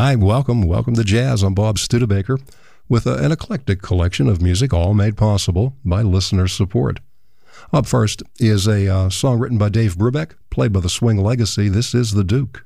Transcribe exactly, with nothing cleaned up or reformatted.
Hi, welcome, welcome to Jazz. I'm Bob Studebaker with a, an eclectic collection of music, all made possible by listener support. Up first is a uh, song written by Dave Brubeck, played by the Swing Legacy. This is The Duke.